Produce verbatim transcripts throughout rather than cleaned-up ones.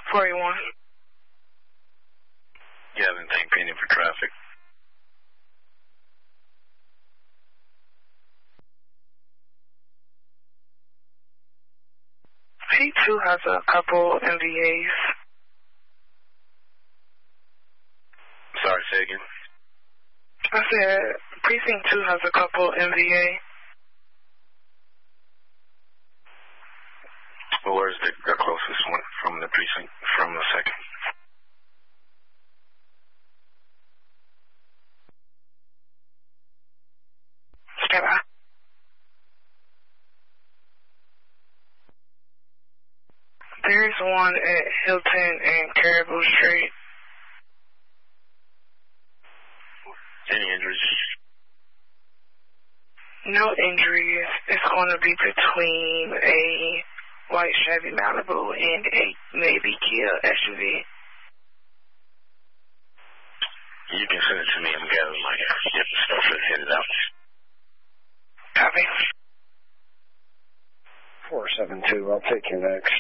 four eighty-one. You have anything pending for traffic? P two has a couple M V As. Sorry, say again. I said Precinct two has a couple M V A. Well, where's the, the closest one from the precinct, from the second? Stand by. There's one at Hilton and Caribou Street. Any injuries? No injuries. It's going to be between a white Chevy Malibu and a Navy Kia S U V. You can send it to me. I'm gathering my get the stuff and head it out. Copy. four seven two, I'll take you next.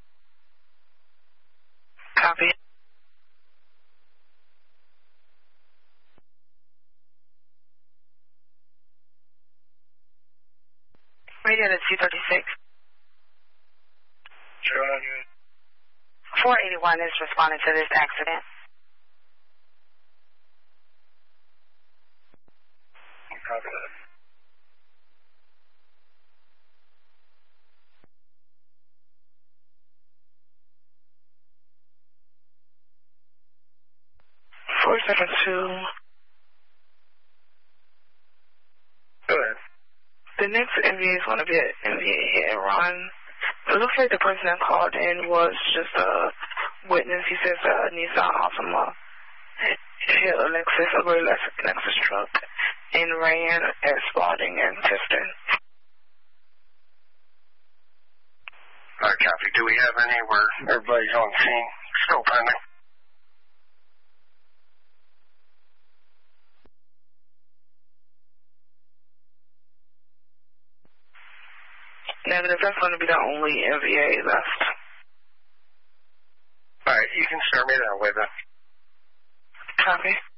Copy. Radio to two thirty-six. four eighty-one is responding to this accident. Copy that. four seven two. Go ahead. The next M V A is going to be an M V A hit and run. It looks like the person that called in was just a witness. He says a Nissan Altima hit a Lexus, a gray Lexus truck, and ran at Spalding and Tifton. All right, copy. Do we have any where everybody's on scene? Still pending. Negative, that's going to be the only M V A left. All right, you can start me that way then. Copy.